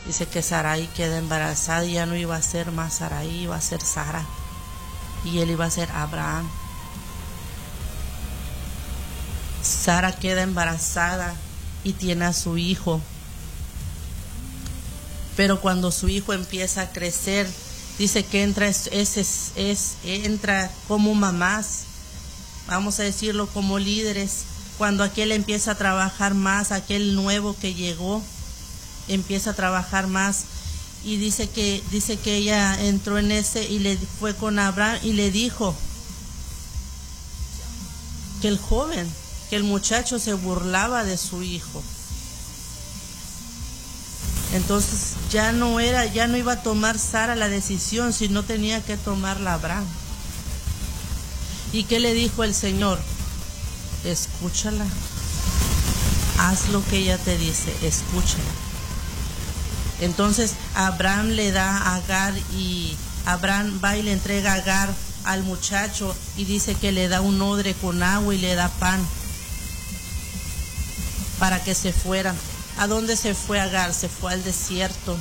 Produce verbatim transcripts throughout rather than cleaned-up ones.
Dice que Sarai queda embarazada y ya no iba a ser más Sarai, iba a ser Sara. Y él iba a ser Abraham. Sara queda embarazada y tiene a su hijo. Pero cuando su hijo empieza a crecer, dice que entra, es, es, es, es, entra como mamás, vamos a decirlo como líderes. Cuando aquel empieza a trabajar más, aquel nuevo que llegó, empieza a trabajar más. Y dice que, dice que ella entró en ese y le fue con Abraham y le dijo que el joven, que el muchacho se burlaba de su hijo. Entonces ya no era, ya no iba a tomar Sara la decisión, sino tenía que tomarla Abraham. ¿Y qué le dijo el Señor? Escúchala. Haz lo que ella te dice, escúchala. Entonces Abraham le da a Agar y Abraham va y le entrega a Agar al muchacho y dice que le da un odre con agua y le da pan para que se fueran. ¿A dónde se fue Agar? Se fue al desierto.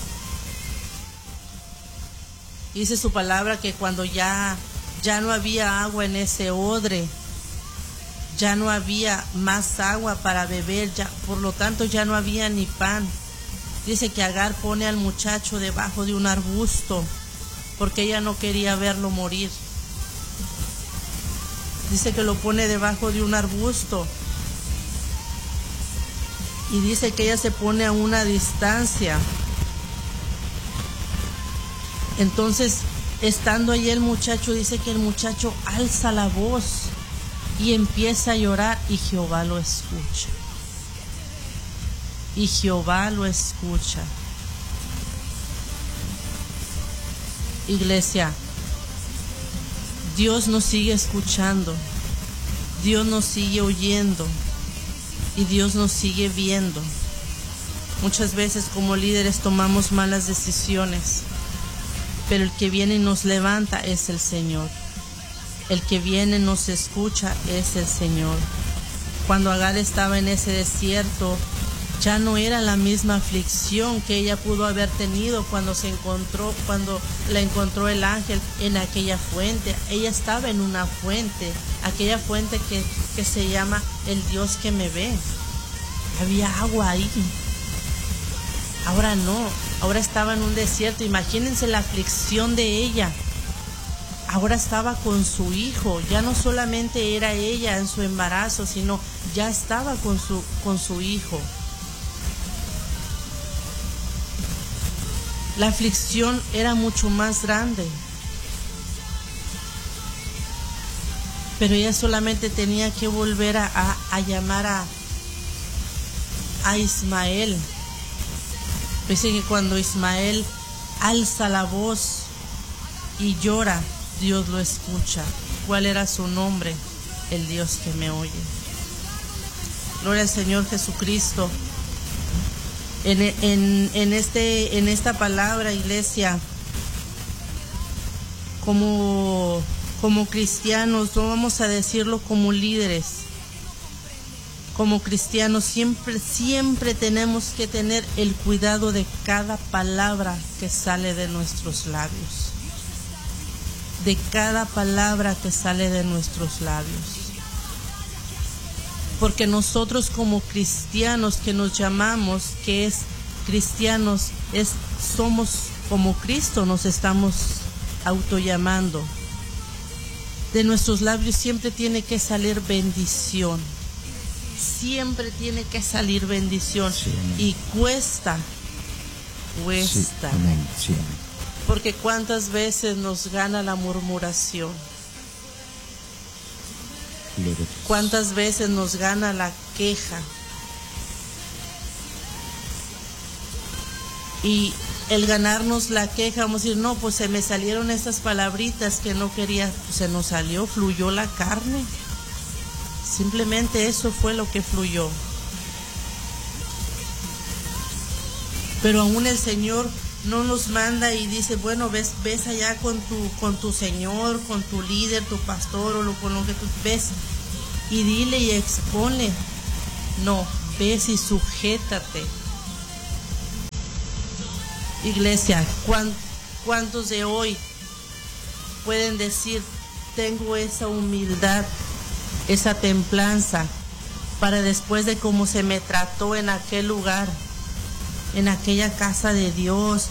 Dice su palabra que cuando ya, ya no había agua en ese odre, ya no había más agua para beber, ya, por lo tanto ya no había ni pan. Dice que Agar pone al muchacho debajo de un arbusto porque ella no quería verlo morir. Dice que lo pone debajo de un arbusto y dice que ella se pone a una distancia. Entonces, estando ahí el muchacho, dice que el muchacho alza la voz y empieza a llorar y Jehová lo escucha. Y Jehová lo escucha. Iglesia, Dios nos sigue escuchando, Dios nos sigue oyendo y Dios nos sigue viendo. Muchas veces como líderes tomamos malas decisiones, pero el que viene y nos levanta es el Señor. El que viene y nos escucha es el Señor. Cuando Agar estaba en ese desierto, ya no era la misma aflicción que ella pudo haber tenido cuando se encontró, cuando la encontró el ángel en aquella fuente. Ella estaba en una fuente, aquella fuente que, que se llama el Dios que me ve. Había agua ahí. Ahora no, ahora estaba en un desierto. Imagínense la aflicción de ella. Ahora estaba con su hijo, ya no solamente era ella en su embarazo, sino ya estaba con su, con su hijo. La aflicción era mucho más grande, pero ella solamente tenía que volver a, a, a llamar a, a Ismael. Dice que cuando Ismael alza la voz y llora, Dios lo escucha. ¿Cuál era su nombre? El Dios que me oye. Gloria al Señor Jesucristo. En, en, en, este, en esta palabra, iglesia, como, como cristianos, no vamos a decirlo como líderes, como cristianos siempre, siempre tenemos que tener el cuidado de cada palabra que sale de nuestros labios, de cada palabra que sale de nuestros labios. Porque nosotros como cristianos que nos llamamos, que es cristianos, es, somos como Cristo, nos estamos autollamando. De nuestros labios siempre tiene que salir bendición. Siempre tiene que salir bendición. Sí, y cuesta, cuesta. Sí, amén, sí, amén. Porque cuántas veces nos gana la murmuración. ¿Cuántas veces nos gana la queja? Y el ganarnos la queja, vamos a decir, no, pues se me salieron estas palabritas que no quería, pues se nos salió, fluyó la carne. Simplemente eso fue lo que fluyó. Pero aún el Señor no nos manda y dice, bueno, ves, ves allá con tu, con tu Señor, con tu líder, tu pastor o lo, con lo que tú ves y dile y exponle. No, ves y sujétate. Iglesia, ¿cuántos de hoy pueden decir, tengo esa humildad, esa templanza, para después de cómo se me trató en aquel lugar, en aquella casa de Dios,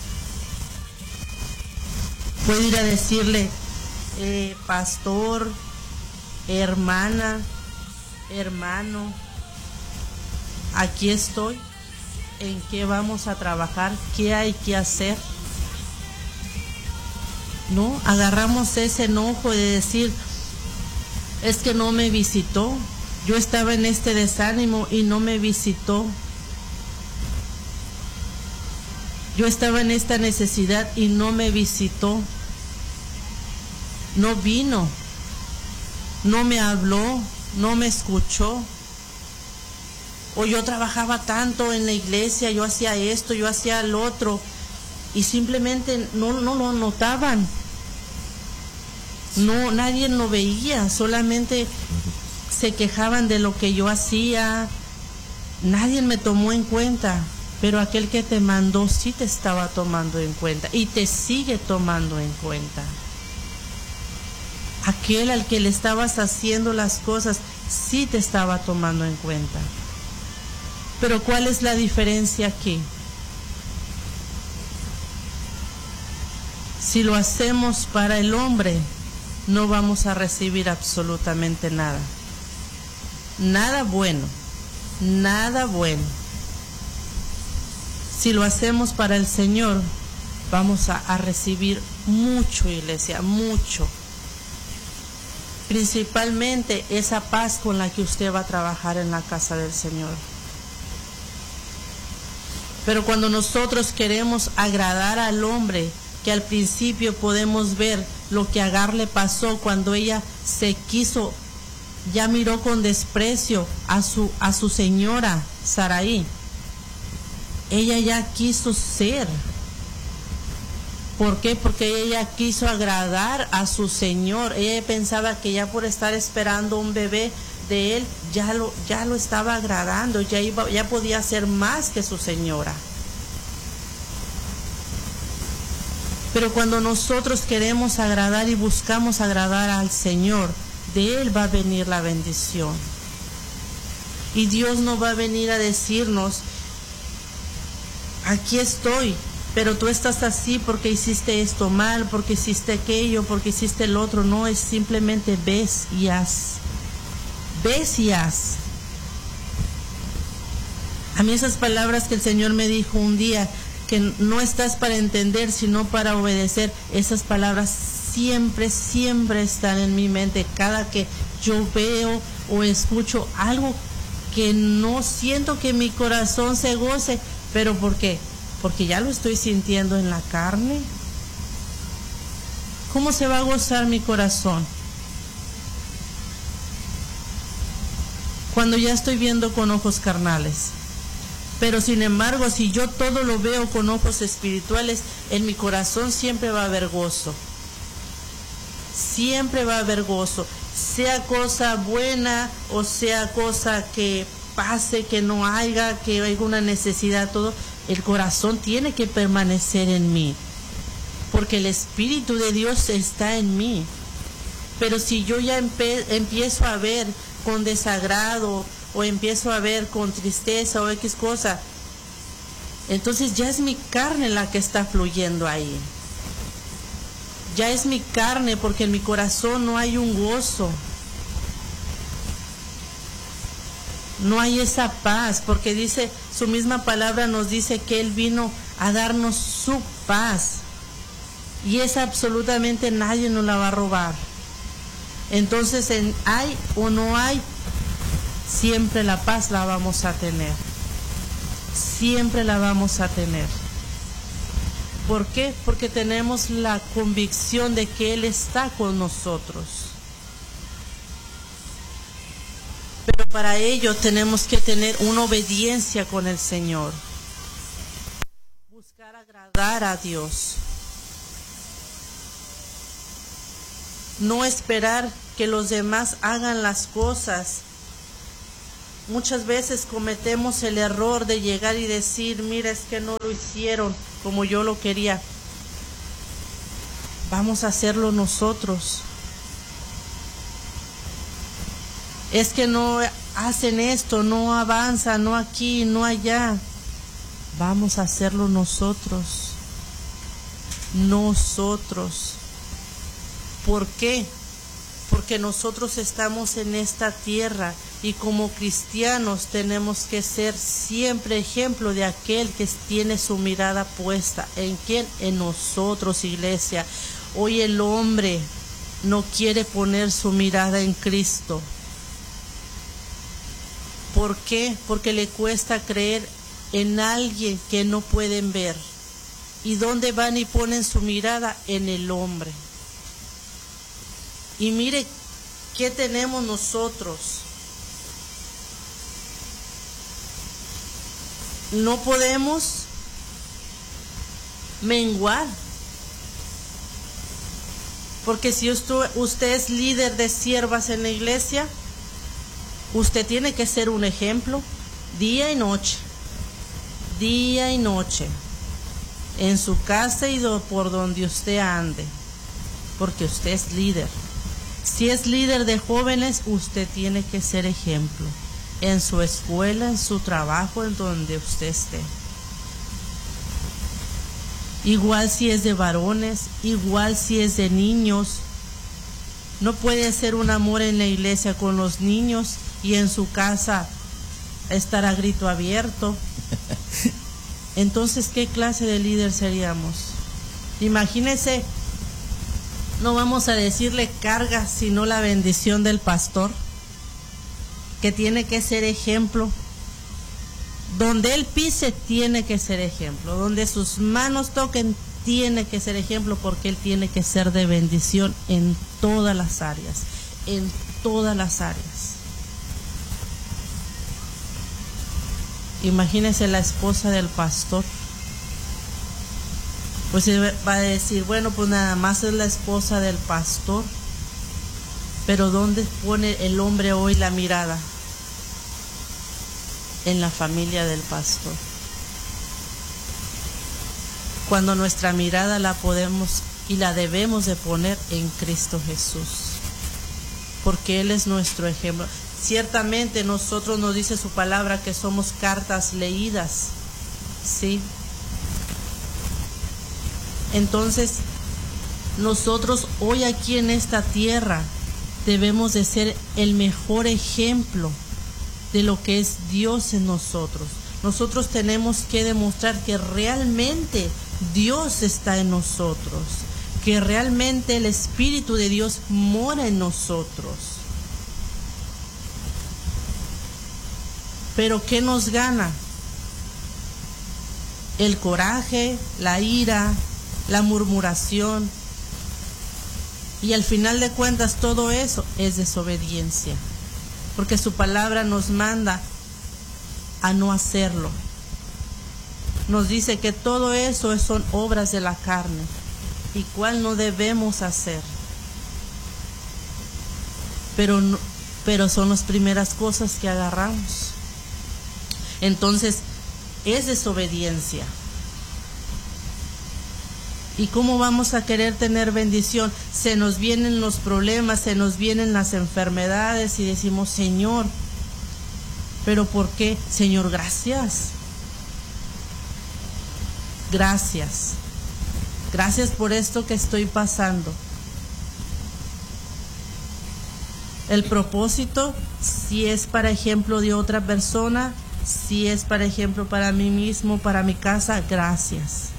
puedo ir a decirle, eh, pastor, hermana, hermano, aquí estoy, ¿en qué vamos a trabajar? ¿Qué hay que hacer? No, agarramos ese enojo de decir, es que no me visitó, yo estaba en este desánimo y no me visitó. Yo estaba en esta necesidad y no me visitó. No vino, no me habló, no me escuchó. O yo trabajaba tanto en la iglesia, yo hacía esto, yo hacía lo otro, y simplemente no, no lo notaban. No, nadie lo veía, solamente se quejaban de lo que yo hacía. Nadie me tomó en cuenta, pero aquel que te mandó sí te estaba tomando en cuenta y te sigue tomando en cuenta. Aquel al que le estabas haciendo las cosas sí te estaba tomando en cuenta. Pero ¿cuál es la diferencia aquí? Si lo hacemos para el hombre, no vamos a recibir absolutamente nada. Nada bueno, nada bueno. Si lo hacemos para el Señor, vamos a, a recibir mucho, iglesia, mucho. Principalmente esa paz con la que usted va a trabajar en la casa del Señor. Pero cuando nosotros queremos agradar al hombre, que al principio podemos ver lo que a Agar le pasó cuando ella se quiso, ya miró con desprecio a su, a su señora Sarai. Ella ya quiso ser. ¿Por qué? Porque ella quiso agradar a su señor. Ella pensaba que ya por estar esperando un bebé de él, ya lo, ya lo estaba agradando, ya, iba, ya podía ser más que su señora. Pero cuando nosotros queremos agradar y buscamos agradar al Señor, de Él va a venir la bendición. Y Dios no va a venir a decirnos, aquí estoy, pero tú estás así porque hiciste esto mal, porque hiciste aquello, porque hiciste el otro. No, es simplemente ves y haz. Ves y haz. A mí esas palabras que el Señor me dijo un día, que no estás para entender, sino para obedecer, esas palabras siempre, siempre están en mi mente. Cada que yo veo o escucho algo que no siento que mi corazón se goce, pero ¿por qué? Porque ya lo estoy sintiendo en la carne. ¿Cómo se va a gozar mi corazón? Cuando ya estoy viendo con ojos carnales. Pero sin embargo, si yo todo lo veo con ojos espirituales, en mi corazón siempre va a haber gozo. Siempre va a haber gozo. Sea cosa buena o sea cosa que pase, que no haya, que haya una necesidad, todo, el corazón tiene que permanecer en mí. Porque el Espíritu de Dios está en mí. Pero si yo ya empe- empiezo a ver con desagrado, o empiezo a ver con tristeza o X cosa, entonces ya es mi carne la que está fluyendo ahí. Ya es mi carne, porque en mi corazón no hay un gozo. No hay esa paz, porque dice, su misma palabra nos dice que Él vino a darnos su paz. Y esa absolutamente nadie nos la va a robar. Entonces, en hay o no hay, siempre la paz la vamos a tener. Siempre la vamos a tener. ¿Por qué? Porque tenemos la convicción de que Él está con nosotros. Pero para ello tenemos que tener una obediencia con el Señor. Buscar agradar a Dios. No esperar que los demás hagan las cosas muchas veces cometemos el error de llegar y decir, mira, es que no lo hicieron como yo lo quería. Vamos a hacerlo nosotros. Es que no hacen esto, no avanzan, no aquí, no allá. Vamos a hacerlo nosotros. Nosotros. ¿Por qué? Porque nosotros estamos en esta tierra y como cristianos tenemos que ser siempre ejemplo de aquel que tiene su mirada puesta. ¿En quién? En nosotros, iglesia. Hoy el hombre no quiere poner su mirada en Cristo. ¿Por qué? Porque le cuesta creer en alguien que no pueden ver. ¿Y dónde van y ponen su mirada? En el hombre. Y mire, ¿qué tenemos nosotros? No podemos menguar. Porque si usted, usted es líder de siervas en la iglesia, usted tiene que ser un ejemplo día y noche. Día y noche. En su casa y do, por donde usted ande. Porque usted es líder. Si es líder de jóvenes, usted tiene que ser ejemplo. En su escuela, en su trabajo, en donde usted esté. Igual si es de varones, igual si es de niños. No puede ser un amor en la iglesia con los niños y en su casa estar a grito abierto. Entonces, ¿qué clase de líder seríamos? Imagínese, no vamos a decirle carga, sino la bendición del pastor, que tiene que ser ejemplo. Donde él pise, tiene que ser ejemplo. Donde sus manos toquen, tiene que ser ejemplo, porque él tiene que ser de bendición en todas las áreas, en todas las áreas. Imagínese la esposa del pastor. Pues va a decir, bueno, pues nada más es la esposa del pastor. Pero ¿dónde pone el hombre hoy la mirada? En la familia del pastor. Cuando nuestra mirada la podemos y la debemos de poner en Cristo Jesús. Porque Él es nuestro ejemplo. Ciertamente nosotros nos dice su palabra que somos cartas leídas, ¿sí? Entonces, nosotros hoy aquí en esta tierra debemos de ser el mejor ejemplo de lo que es Dios en nosotros. Nosotros tenemos que demostrar que realmente Dios está en nosotros, que realmente el Espíritu de Dios mora en nosotros. Pero ¿qué nos gana? El coraje, la ira, la murmuración. Y al final de cuentas todo eso es desobediencia. Porque su palabra nos manda a no hacerlo. Nos dice que todo eso son obras de la carne y cuál no debemos hacer. Pero, no, pero son las primeras cosas que agarramos. Entonces, es desobediencia. ¿Y cómo vamos a querer tener bendición? Se nos vienen los problemas, se nos vienen las enfermedades y decimos, Señor, ¿pero por qué? Señor, gracias. Gracias. Gracias por esto que estoy pasando. El propósito, si es para ejemplo de otra persona, si es para ejemplo para mí mismo, para mi casa, gracias.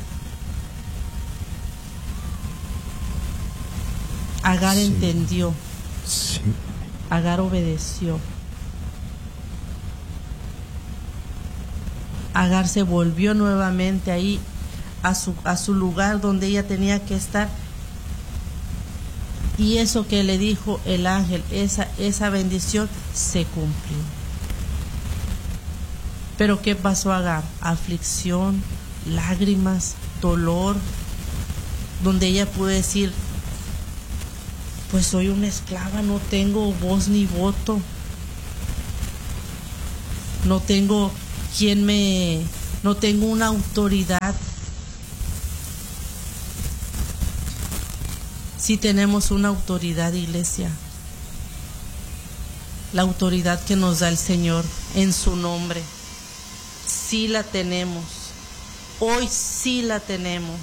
Agar sí. entendió. Sí. Agar obedeció. Agar se volvió nuevamente ahí a su, a su lugar donde ella tenía que estar. Y eso que le dijo el ángel, esa, esa bendición se cumplió. Pero ¿qué pasó a Agar? Aflicción, lágrimas, dolor, donde ella pudo decir, pues soy una esclava, no tengo voz ni voto. no tengo quien me, no tengo una autoridad. Sí tenemos una autoridad, iglesia. La autoridad que nos da el Señor en su nombre. Sí la tenemos. Hoy sí la tenemos.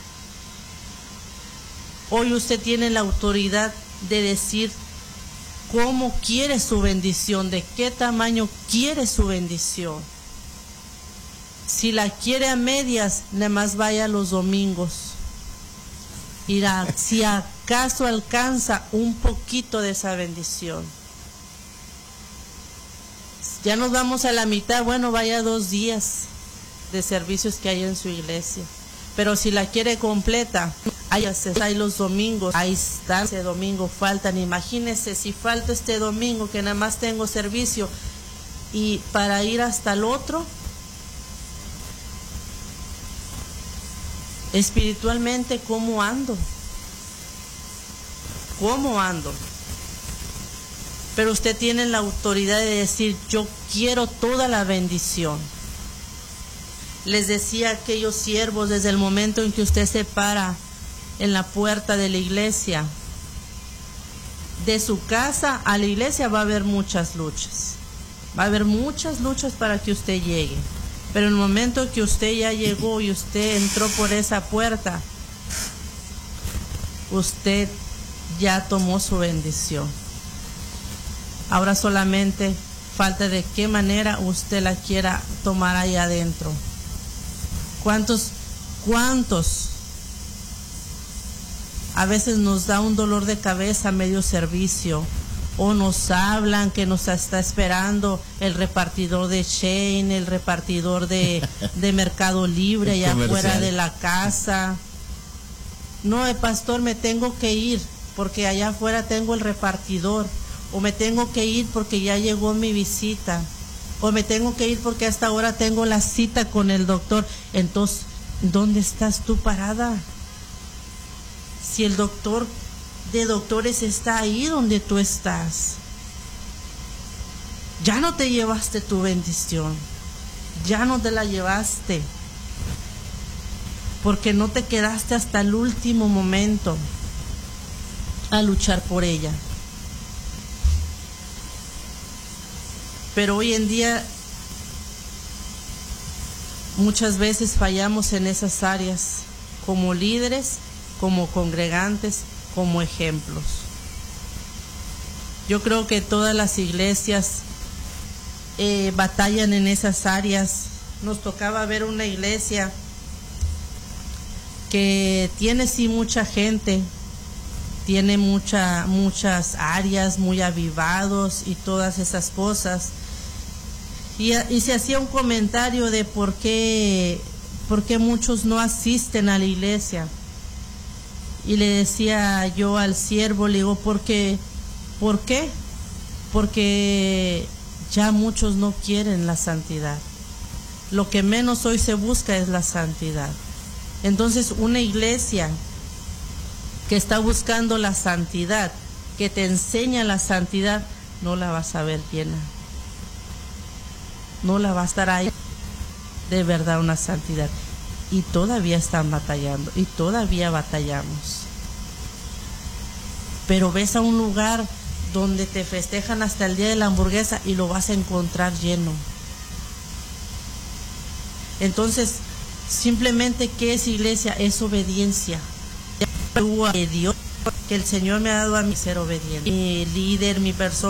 Hoy usted tiene la autoridad de decir cómo quiere su bendición, de qué tamaño quiere su bendición. Si la quiere a medias, nada más vaya los domingos. Irá, si acaso alcanza un poquito de esa bendición. Ya nos vamos a la mitad, bueno, vaya dos días de servicios que hay en su iglesia. Pero si la quiere completa, ahí hay los domingos, ahí está, ese domingo faltan. Imagínese si falta este domingo que nada más tengo servicio y para ir hasta el otro, espiritualmente, ¿cómo ando? ¿Cómo ando? Pero usted tiene la autoridad de decir, yo quiero toda la bendición. Les decía a aquellos siervos, desde el momento en que usted se para en la puerta de la iglesia, de su casa a la iglesia va a haber muchas luchas. Va a haber muchas luchas para que usted llegue. Pero en el momento que usted ya llegó y usted entró por esa puerta, usted ya tomó su bendición. Ahora solamente falta de qué manera usted la quiera tomar ahí adentro. ¿Cuántos, cuántos? A veces nos da un dolor de cabeza a medio servicio, o nos hablan que nos está esperando el repartidor de Shein, el repartidor de, de Mercado Libre allá afuera de la casa. No, el pastor, me tengo que ir porque allá afuera tengo el repartidor, o me tengo que ir porque ya llegó mi visita, o me tengo que ir porque hasta ahora tengo la cita con el doctor. Entonces, ¿dónde estás tú parada? Si el doctor de doctores está ahí donde tú estás, ya no te llevaste tu bendición, ya no te la llevaste, porque no te quedaste hasta el último momento a luchar por ella. Pero hoy en día muchas veces fallamos en esas áreas, como líderes, como congregantes, como ejemplos. Yo creo que todas las iglesias eh, batallan en esas áreas. Nos tocaba ver una iglesia que tiene sí mucha gente, tiene mucha, muchas áreas, muy avivados y todas esas cosas. Y, y se hacía un comentario de por qué, por qué muchos no asisten a la iglesia. Y le decía yo al siervo, le digo, ¿por qué? ¿Por qué? Porque ya muchos no quieren la santidad. Lo que menos hoy se busca es la santidad. Entonces, una iglesia que está buscando la santidad, que te enseña la santidad, no la vas a ver llena. No la va a estar ahí de verdad una santidad. Y todavía están batallando, y todavía batallamos. Pero ves a un lugar donde te festejan hasta el día de la hamburguesa y lo vas a encontrar lleno. Entonces, simplemente, ¿qué es iglesia? Es obediencia. Que Dios, que el Señor me ha dado a mí ser obediente. Mi líder, mi persona.